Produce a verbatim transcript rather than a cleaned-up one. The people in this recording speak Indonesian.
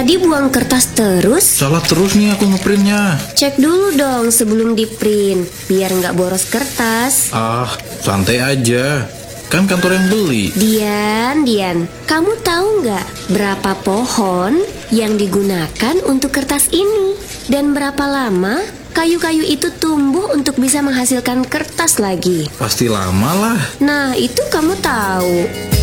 Jadi buang kertas terus? Salah terus nih aku ngeprintnya. Cek dulu dong sebelum di print, biar nggak boros kertas. Ah, santai aja. Kan kantor yang beli. Dian, Dian, kamu tahu nggak berapa pohon yang digunakan untuk kertas ini? Dan berapa lama kayu-kayu itu tumbuh untuk bisa menghasilkan kertas lagi? Pasti lama lah. Nah, itu kamu tahu.